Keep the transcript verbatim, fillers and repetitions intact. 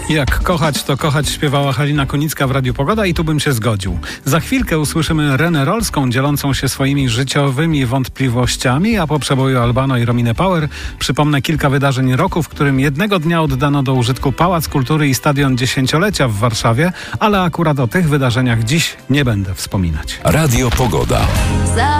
Jak kochać, to kochać, śpiewała Halina Konicka w Radiu Pogoda i tu bym się zgodził. Za chwilkę usłyszymy Renę Rolską dzielącą się swoimi życiowymi wątpliwościami, a po przeboju Albano i Rominy Power przypomnę kilka wydarzeń roku, w którym jednego dnia oddano do użytku Pałac Kultury i Stadion Dziesięciolecia w Warszawie, ale akurat o tych wydarzeniach dziś nie będę wspominać. Radio Pogoda.